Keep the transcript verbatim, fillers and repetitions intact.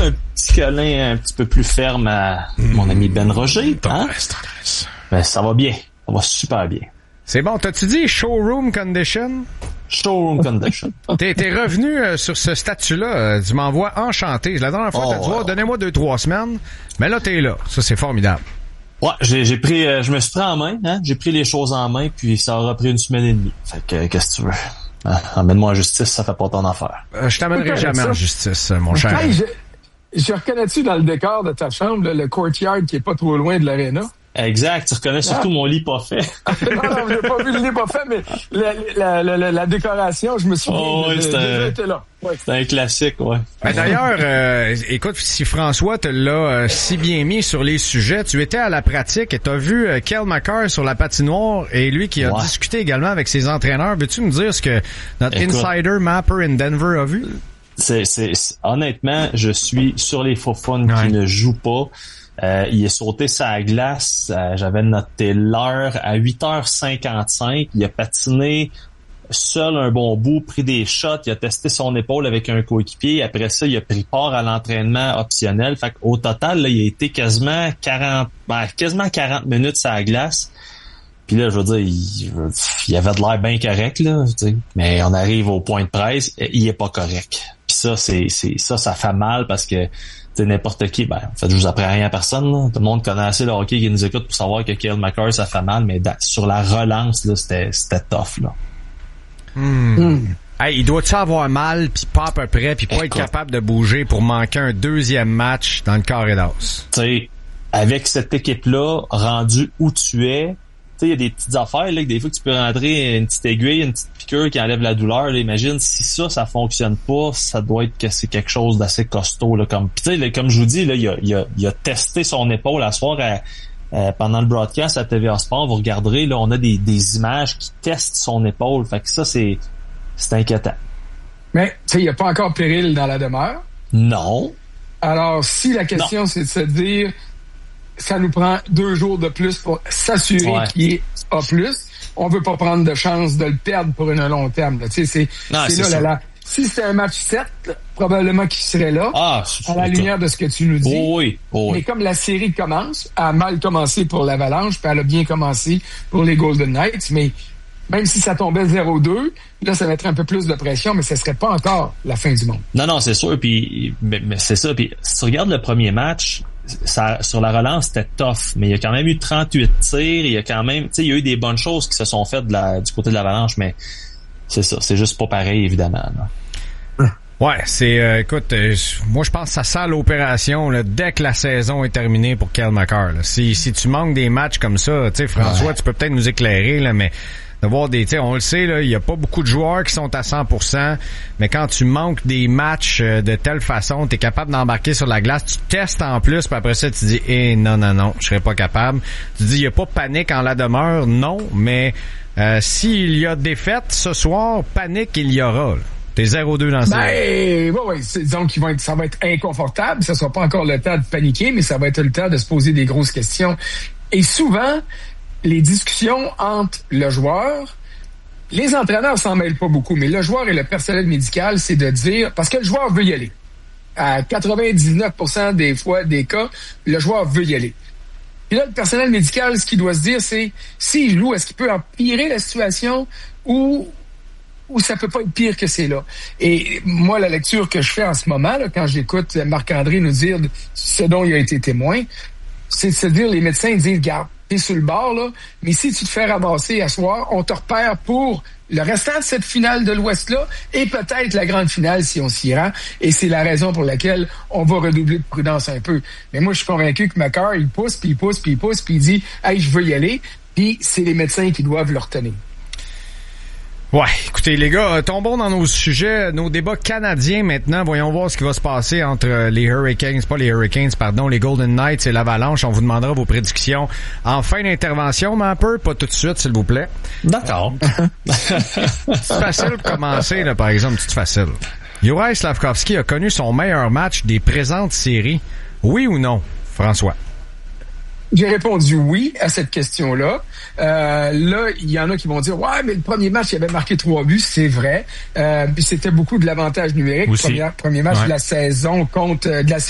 un petit câlin un petit peu plus ferme à mmh. mon ami Ben Roger. Hein? Ben, ça va bien. Ça va super bien. C'est bon. T'as-tu dit showroom condition? Showroom condition. T'es, t'es revenu euh, sur ce statut-là. Euh, tu m'envoies enchanté. La dernière fois, oh, t'as dit, oh, donnez-moi deux, trois semaines. Mais là, t'es là. Ça, c'est formidable. Ouais, j'ai, j'ai pris, euh, je me suis pris en main, hein. J'ai pris les choses en main, puis ça aura pris une semaine et demie. Fait que, qu'est-ce que tu veux? Hein, emmène-moi en justice, ça fait pas ton affaire. Euh, je t'amènerai jamais ça. En justice, mon cher. Hey, je, je reconnais-tu dans le décor de ta chambre, là, le courtyard qui est pas trop loin de l'aréna? Exact, tu reconnais surtout ah. mon lit pas fait. non, non, j'ai pas vu le lit pas fait, mais la, la, la, la, la décoration, je me souviens. Oh, oui, c'est un, là. Ouais. C'est un classique, ouais. Ben d'ailleurs, euh, écoute, si François te l'a euh, si bien mis sur les sujets, tu étais à la pratique et t'as vu euh, Cale Makar sur la patinoire et lui qui a ouais. discuté également avec ses entraîneurs. Veux-tu me dire ce que notre écoute, insider Mapper in Denver a vu? C'est, c'est, c'est, honnêtement, je suis sur les faux fun ouais. qui ne jouent pas. Euh, il est sauté sa glace, euh, j'avais noté l'heure à huit heures cinquante-cinq. Il a patiné seul un bon bout, pris des shots, il a testé son épaule avec un coéquipier. Après ça, il a pris part à l'entraînement optionnel. Fait qu'au total, là, il a été quasiment quarante, ben, quasiment quarante minutes sur la glace. Puis là, je veux dire, il, il avait de l'air bien correct, là, tu sais. Mais on arrive au point de presse, il est pas correct. Puis ça, c'est, c'est, ça, ça fait mal parce que c'est n'importe qui, ben, en fait, je vous apprends rien à personne, là. Tout le monde connaît assez le hockey qui nous écoute pour savoir que Cale Makar, ça fait mal, mais da, sur la relance, là, c'était, c'était tough, là. Hmm. Hmm. Hey, il doit-tu avoir mal, puis pas à peu près, puis pas Écoute. être capable de bouger pour manquer un deuxième match dans le carré d'as? Tu sais, avec cette équipe-là, rendue où tu es, tu sais, il y a des petites affaires, là, que des fois que tu peux rentrer une petite aiguille, une petite piqûre qui enlève la douleur, là. Imagine, si ça, ça fonctionne pas, ça doit être que c'est quelque chose d'assez costaud, là. Comme, tu sais, comme je vous dis, là, il a, il a, il a testé son épaule à soir à, euh, pendant le broadcast à T V A Sport. Vous regarderez, là, on a des, des images qui testent son épaule. Fait que ça, c'est, c'est inquiétant. Mais, tu sais, il n'y a pas encore péril dans la demeure. Non. Alors, si la question, non. c'est de se dire, ça nous prend deux jours de plus pour s'assurer ouais. qu'il est A plus. On veut pas prendre de chance de le perdre pour un long terme. Là. Tu sais, c'est, non, c'est, c'est là, là, là. Si c'était un match sept, là, probablement qu'il serait là, ah, à la lumière de ce que tu nous dis. Oh oui, oh oui. Mais comme la série commence, elle a mal commencé pour l'Avalanche, puis elle a bien commencé pour les Golden Knights, mais même si ça tombait zéro deux, là, ça mettrait un peu plus de pression, mais ce serait pas encore la fin du monde. Non, non, c'est sûr, puis mais, mais c'est ça. Puis si tu regardes le premier match, ça, sur la relance, c'était tough, mais il y a quand même eu trente-huit tirs, il y a quand même, tu sais, il y a eu des bonnes choses qui se sont faites de la, du côté de l'Avalanche, mais c'est ça, c'est juste pas pareil, évidemment. Là. Ouais, c'est, euh, écoute, euh, moi je pense que ça sent l'opération là, dès que la saison est terminée pour Cale Makar. Là. Si, si tu manques des matchs comme ça, tu sais, François, ouais. tu peux peut-être nous éclairer, là, mais de voir des, tu sais, on le sait, là, il y a pas beaucoup de joueurs qui sont à cent pour cent, mais quand tu manques des matchs de telle façon, t'es capable d'embarquer sur la glace, tu testes en plus, puis après ça, tu dis, eh, non, non, non, je serais pas capable. Tu dis, il y a pas de panique en la demeure, non, mais euh, s'il y a défaite ce soir, panique il y aura, là. T'es zéro deux dans le Ben, oui, oui. Disons qu'ils vont être, ça va être inconfortable. Ça sera pas encore le temps de paniquer, mais ça va être le temps de se poser des grosses questions. Et souvent, les discussions entre le joueur, les entraîneurs s'en mêlent pas beaucoup, mais le joueur et le personnel médical, c'est de dire, parce que le joueur veut y aller. À quatre-vingt-dix-neuf pour cent des fois, des cas, le joueur veut y aller. Puis là, le personnel médical, ce qu'il doit se dire, c'est, s'il joue, est-ce qu'il peut empirer la situation ou, ou ça peut pas être pire que c'est là. Et moi, la lecture que je fais en ce moment, là, quand j'écoute Marc-André nous dire ce dont il a été témoin, c'est de se dire, les médecins disent, garde, t'es sur le bord, là, mais si tu te fais ramasser à soir, on te repère pour le restant de cette finale de l'Ouest-là et peut-être la grande finale si on s'y rend. Et c'est la raison pour laquelle on va redoubler de prudence un peu. Mais moi, je suis convaincu que Makar, il pousse, puis il pousse, puis il pousse, puis il dit « Hey, je veux y aller », puis c'est les médecins qui doivent le retenir. Ouais, écoutez les gars, tombons dans nos sujets, nos débats canadiens maintenant. Voyons voir ce qui va se passer entre les Hurricanes, pas les Hurricanes, pardon, les Golden Knights et l'Avalanche. On vous demandera vos prédictions en fin d'intervention, mais un peu, pas tout de suite, s'il vous plaît. D'accord. C'est facile de commencer, là, par exemple, c'est facile. Juraj Slafkovský a connu son meilleur match des présentes séries. Oui ou non, François? J'ai répondu oui à cette question-là. Euh, là, il y en a qui vont dire « Ouais, mais le premier match, il avait marqué trois buts. » C'est vrai. Euh, puis c'était beaucoup de l'avantage numérique. Premier, premier match ouais. de la saison contre de la